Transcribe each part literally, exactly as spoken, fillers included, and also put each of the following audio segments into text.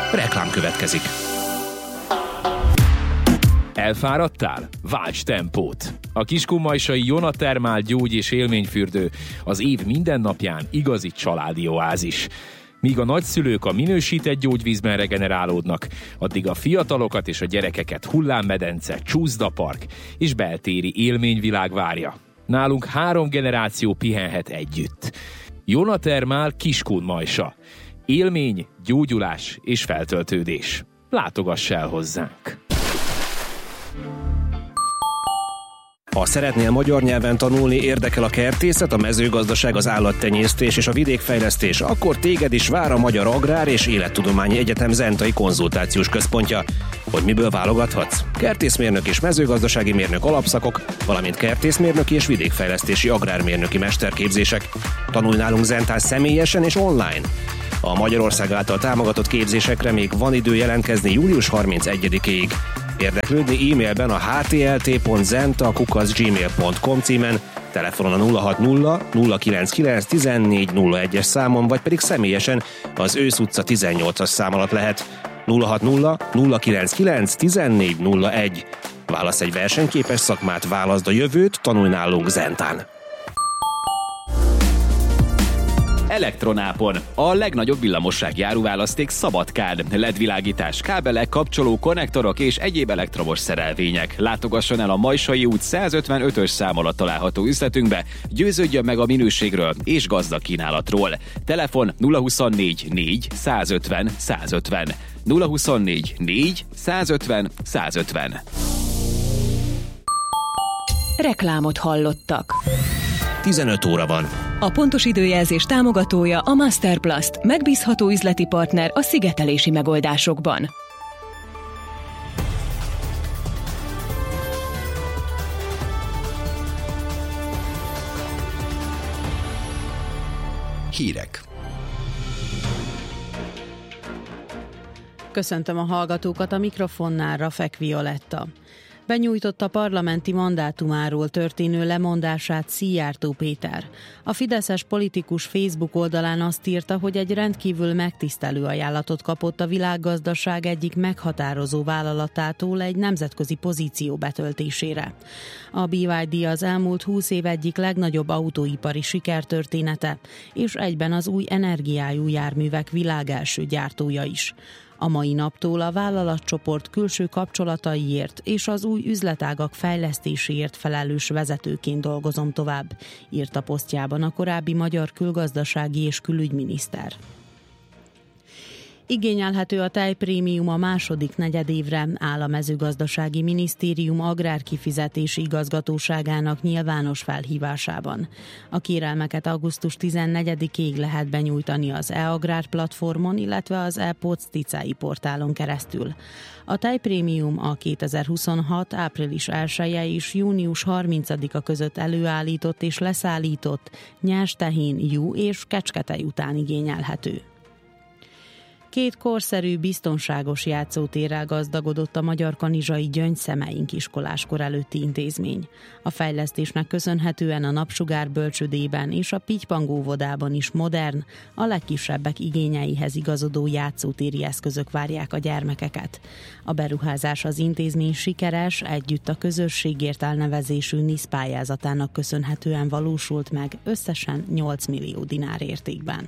Reklám következik. Elfáradtál? Válts tempót! A kiskunmajsai Jonatermál gyógy- és élményfürdő az év minden napján igazi családi oázis. Míg a nagyszülők a minősített gyógyvízben regenerálódnak, addig a fiatalokat és a gyerekeket hullámmedence, csúszdapark és beltéri élményvilág várja. Nálunk három generáció pihenhet együtt. Jonatermál Kiskunmajsa. Élmény, gyógyulás és feltöltődés. Látogass el hozzánk! Ha szeretnél magyar nyelven tanulni, érdekel a kertészet, a mezőgazdaság, az állattenyésztés és a vidékfejlesztés, akkor téged is vár a Magyar Agrár és Élettudományi Egyetem Zentai Konzultációs Központja. Hogy miből válogathatsz? Kertészmérnök és mezőgazdasági mérnök alapszakok, valamint kertészmérnöki és vidékfejlesztési agrármérnöki mesterképzések. Tanulj nálunk Zentán személyesen és online. A Magyarország által támogatott képzésekre még van idő jelentkezni július harmincegyedikéig. Érdeklődni e-mailben a htlt pont zenta kukac gmail pont com címen, telefonon a nulla hat nulla nulla kilenc kilenc tizennégy nulla egyes számon, vagy pedig személyesen az Ősz utca tizennyolcas szám alatt lehet. nulla hat nulla nulla kilenc kilenc tizennégy nulla egy. Válasz egy versenyképes szakmát, válaszd a jövőt, tanulj nálunk Zentán. Elektronápon. A legnagyobb villamossági áruválaszték Szabadkán. el é dé-világítás, kábelek, kapcsoló, konnektorok és egyéb elektromos szerelvények. Látogasson el a Majsai út százötvenötös szám alatt található üzletünkbe, győződjön meg a minőségről és gazdag kínálatról. Telefon nulla huszonnégy négy százötven százötven. nulla huszonnégy négy százötven százötven. Reklámot hallottak. tizenöt óra van. A pontos időjelzés támogatója a Masterplast, megbízható üzleti partner a szigetelési megoldásokban. Hírek. Köszöntöm a hallgatókat, a mikrofonnál Rafek Violetta. Benyújtotta parlamenti mandátumáról történő lemondását Szijjártó Péter. A fideszes politikus Facebook oldalán azt írta, hogy egy rendkívül megtisztelő ajánlatot kapott a világgazdaság egyik meghatározó vállalatától egy nemzetközi pozíció betöltésére. A bé vé dé az elmúlt húsz év egyik legnagyobb autóipari sikertörténete, és egyben az új energiájú járművek világelső gyártója is. A mai naptól a vállalatcsoport külső kapcsolataiért és az új üzletágak fejlesztéséért felelős vezetőként dolgozom tovább, írta posztjában a korábbi magyar külgazdasági és külügyminiszter. Igényelhető a tejprémium a második negyedévre, áll a Mezőgazdasági Minisztérium agrárkifizetési igazgatóságának nyilvános felhívásában. A kérelmeket augusztus tizennegyedikéig lehet benyújtani az e-agrár platformon, illetve az e-pocticai portálon keresztül. A tejprémium a kétezer-huszonhat. április elseje és június harmincadika között előállított és leszállított nyers tehén, juh és kecsketej után igényelhető. Két korszerű, biztonságos játszótérrel gazdagodott a Magyarkanizsai Gyöngyszemeink iskoláskor előtti intézmény. A fejlesztésnek köszönhetően a Napsugár bölcsődében és a Pittypang óvodában is modern, a legkisebbek igényeihez igazodó játszótéri eszközök várják a gyermekeket. A beruházás az intézmény sikeres, együtt a közösségért elnevezésű NISZ pályázatának köszönhetően valósult meg összesen nyolc millió dinár értékben.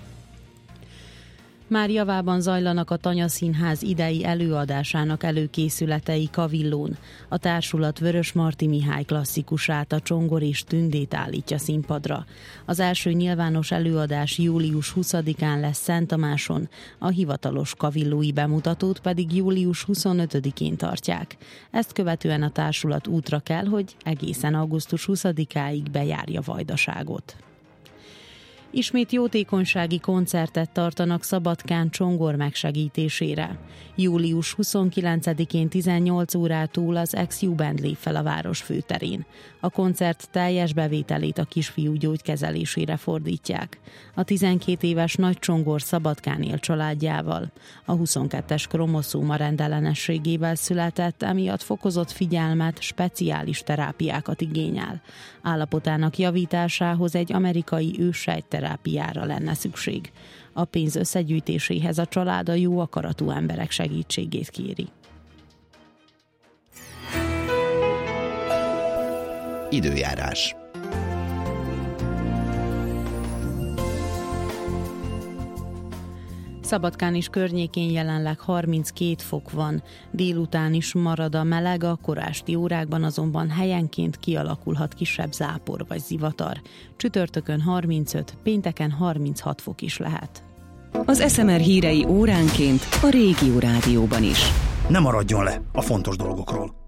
Már javában zajlanak a Tanya Színház idei előadásának előkészületei Kavillón. A társulat Vörösmarty Mihály klasszikusát, a Csongor és Tündét állítja színpadra. Az első nyilvános előadás július huszadikán lesz Szenttamáson, a hivatalos kavillói bemutatót pedig július huszonötödikén tartják. Ezt követően a társulat útra kell, hogy egészen augusztus huszadikáig bejárja Vajdaságot. Ismét jótékonysági koncertet tartanak Szabadkán Csongor megsegítésére. július huszonkilencedikén tizennyolc órától az ex-Jubend lép fel a város főterén. A koncert teljes bevételét a kisfiú gyógykezelésére fordítják. A tizenkét éves Nagy Csongor Szabadkán él családjával. A huszonkettes kromoszóma rendellenességével született, emiatt fokozott figyelmet, speciális terápiákat igényel. Állapotának javításához egy amerikai őssejtterápiára lenne szükség. A pénz összegyűjtéséhez a család a jó akaratú emberek segítségét kéri. Időjárás. Szabadkán is környékén jelenleg harminckét fok van. Délután is marad a meleg, a korásti órákban azonban helyenként kialakulhat kisebb zápor vagy zivatar. Csütörtökön harmincöt, pénteken harminchat fok is lehet. Az es em er hírei óránként a Régió Rádióban is. Ne maradjon le a fontos dolgokról.